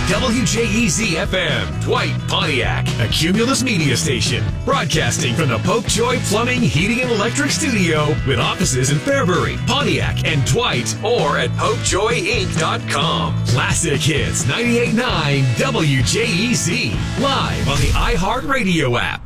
WJEZ-FM, Dwight, Pontiac, a Cumulus media station, broadcasting from the Popejoy Plumbing, Heating, and Electric Studio with offices in Fairbury, Pontiac, and Dwight, or at PopejoyInc.com. Classic Hits 98.9 WJEZ, live on the iHeartRadio app.